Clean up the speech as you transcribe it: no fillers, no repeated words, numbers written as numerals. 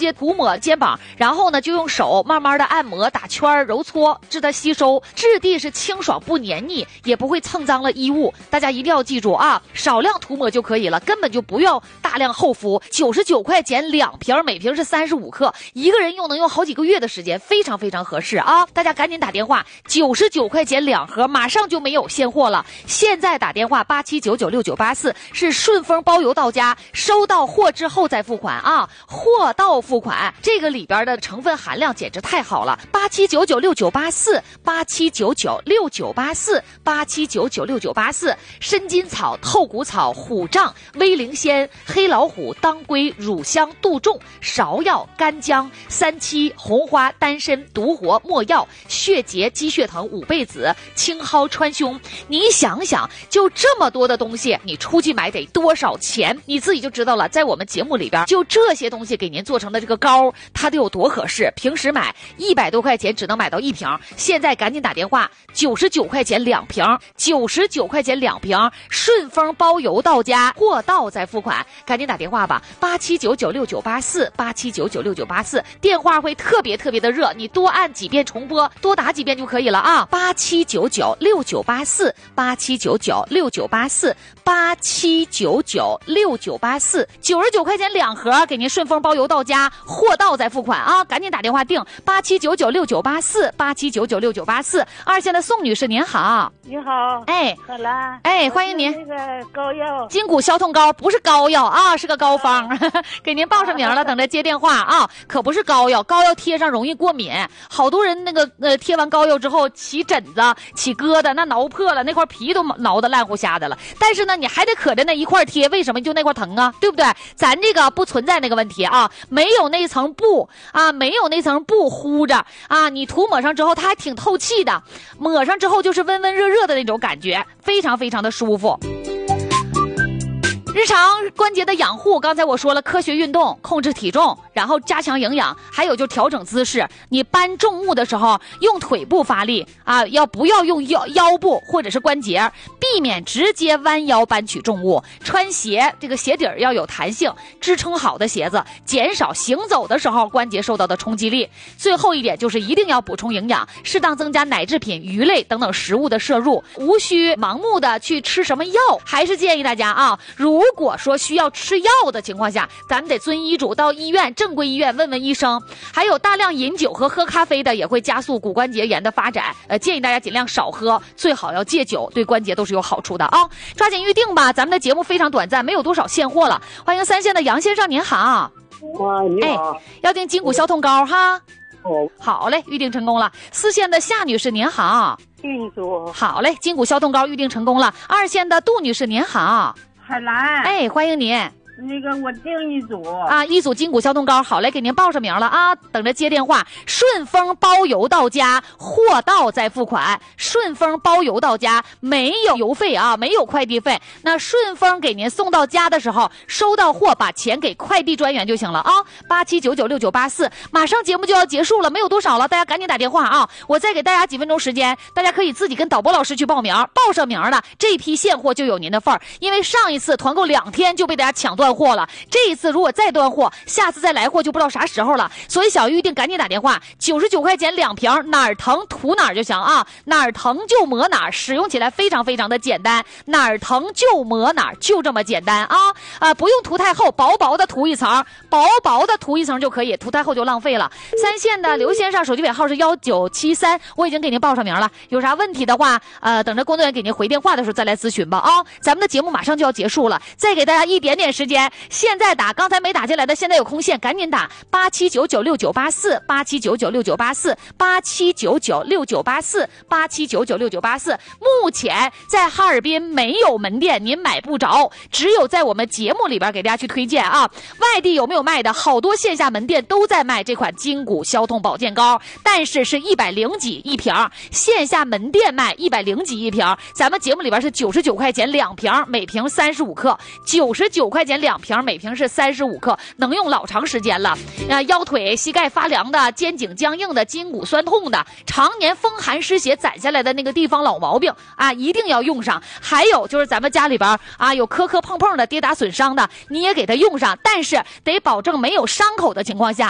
接涂抹肩膀，然后呢就用手慢慢的按摩打圈揉搓，使它吸收，质地是清爽不黏腻，也不会蹭脏了衣物。大家一定要记住啊，少量涂抹就可以了，根本就不要大量厚敷。99块钱2瓶，每瓶是35克，一个人能用好几个月的时间，非常非常合适啊！大家赶紧打电话，99块钱2盒，马上就没有现货了。现在打电话87996984是顺丰包邮到家，收到货之后再付款啊，货到付款，这个里边的成分含量简直太好了。87996984，87996984，87996984，参金草、透骨草、虎杖、威灵仙、黑老虎、当归、乳香、杜仲、芍药、干姜、三七、红花、丹参、独活、没药、血结、鸡血藤、五倍子、青蒿、川芎。你想想，就这么多的东西，你出去买得多少钱？你自己就知道了。在我们节目里边，就这些东西给您做成的这个膏，它得有多合适。平时买100多块钱只能买到1瓶，现在赶紧打电话，99块钱2瓶，99块钱2瓶，顺丰包邮到家，货到再付款，赶紧打电话吧，87996984，87996984，电话会特别的热，你多按几遍重播，多打几遍就可以了啊，87996984，87996984，99块钱2盒，给您顺丰包邮到家，货到再付款啊，赶紧打电话订87996984，87996984。二线的宋女士您好。 你好， 哎， 好啦， 哎，欢迎您。 那个膏药， 筋骨消痛膏不是膏药啊，是个膏方，给您报上名了，等着接电话啊。可不是膏药，膏药贴上容易过敏，好多人那个贴完膏药之后起疹子、起疙瘩，那挠破了，那块皮都挠得烂乎瞎的了。但是呢，你还得可着那一块贴，为什么就那块疼啊？对不对？咱这个不存在那个问题啊，没有那层布啊，没有那层布糊着啊，你涂抹上之后它还挺透气的，抹上之后就是温温热热的那种感觉，非常的舒服。日常关节的养护，刚才我说了，科学运动，控制体重，然后加强营养，还有就调整姿势。你搬重物的时候，用腿部发力啊，不要用腰部或者是关节，避免直接弯腰搬取重物。穿鞋，这个鞋底要有弹性，支撑好的鞋子，减少行走的时候关节受到的冲击力。最后一点就是一定要补充营养，适当增加奶制品、鱼类等等食物的摄入，无需盲目的去吃什么药。还是建议大家啊，如果说需要吃药的情况下，咱们得遵医嘱，到医院正规医院问问医生。还有大量饮酒和喝咖啡的也会加速骨关节炎的发展，建议大家尽量少喝，最好要戒酒，对关节都是有好处的啊！抓紧预定吧，咱们的节目非常短暂，没有多少现货了。欢迎3线的杨先生，您好。 你好， 要订筋骨消痛膏哈。 哦， 好嘞，预定成功了。4线的夏女士您好。 运作好嘞，筋骨消痛膏预定成功了。2线的杜女士您好。 海兰， 哎，欢迎您。 那个我订一组啊，一组筋骨消痛膏，好嘞，给您报上名了啊，等着接电话。顺丰包邮到家，货到再付款。顺丰包邮到家，没有邮费啊，没有快递费。那顺丰给您送到家的时候，收到货把钱给快递专员就行了啊。87996984，马上节目就要结束了，没有多少了，大家赶紧打电话啊！我再给大家几分钟时间，大家可以自己跟导播老师去报名，报上名了，这批现货就有您的份儿。因为上一次团购2天就被大家抢断货了，这一次如果再断货，下次再来货就不知道啥时候了。所以小预定赶紧打电话，99块钱2瓶，哪儿疼涂哪儿就行啊，哪儿疼就抹哪儿，使用起来非常的简单，哪儿疼就抹哪儿，就这么简单啊！不用涂太厚，薄薄的涂一层，薄薄的涂一层就可以，涂太厚就浪费了。3线的刘先生，手机尾号是1973，我已经给您报上名了，有啥问题的话，等着工作人员给您回电话的时候再来咨询吧啊！咱们的节目马上就要结束了，再给大家一点点时间，现在打，刚才没打进来的现在有空线，赶紧打87996984，87996984，87996984，87996984。目前在哈尔滨没有门店，您买不着，只有在我们节目里边给大家去推荐啊。外地有没有卖的？好多线下门店都在卖这款筋骨消痛保健膏，但是是100几一瓶，线下门店卖100几一瓶，咱们节目里边是99块钱2瓶，每瓶35克，99块钱2瓶，每瓶是35克，能用老长时间了。腰腿、膝盖发凉的，肩颈僵硬的，筋骨酸痛的，常年风寒湿邪攒下来的那个地方老毛病啊，一定要用上。还有就是咱们家里边啊有磕磕碰碰的，跌打损伤的，你也给它用上，但是得保证没有伤口的情况下